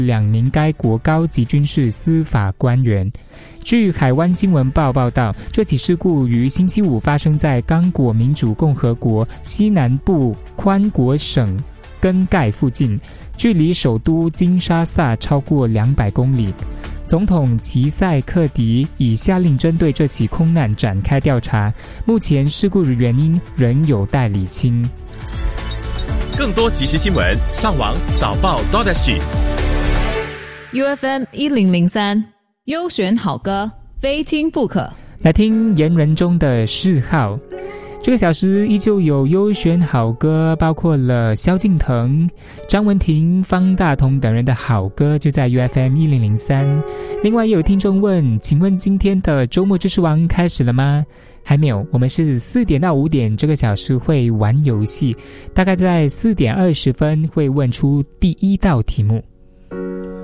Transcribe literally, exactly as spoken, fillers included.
两名该国高级军事司法官员。据海湾新闻报报道，这起事故于星期五发生在刚果民主共和国西南部宽果省根盖附近，距离首都金沙萨超过两百公里。总统吉塞克迪已下令针对这起空难展开调查，目前事故的原因仍有待厘清。 更多即时新闻，上网早报 U F M 一零零三优选好歌，非听不可。 来听言人中的嗜好。这个小时依旧有优选好歌，包括了萧敬腾、张文婷、方大同等人的好歌，就在 U F M 一零零三。另外也有听众问，请问今天的周末知识王开始了吗？还没有，我们是四点到五点这个小时会玩游戏，大概在四点二十分会问出第一道题目。